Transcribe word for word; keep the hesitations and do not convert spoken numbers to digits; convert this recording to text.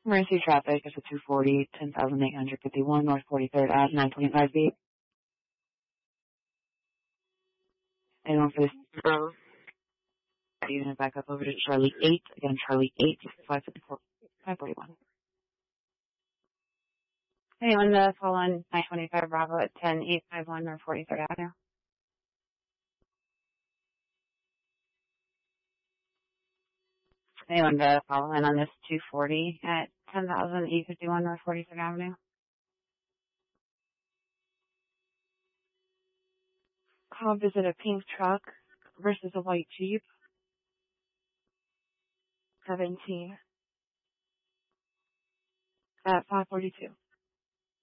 Emergency traffic is a two forty, ten thousand eight hundred fifty-one North forty-third Ave, nine twenty-five B. Anyone for this row? Unit back up over to Charlie eight. Again, Charlie eight, five fifty-four, five forty-one. Anyone to fall on nine twenty-five Bravo at ten eight fifty-one North forty-third Avenue? Anyone to follow in on this two forty at ten thousand eight fifty-one North forty-third Avenue? Call visit a pink truck versus a white Jeep. seventeen at five forty-two.